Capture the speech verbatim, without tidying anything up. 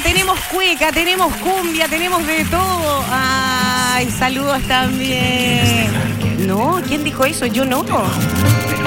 tenemos cueca, tenemos cumbia, tenemos de todo. Ay, saludos también. No, ¿quién dijo eso? Yo no.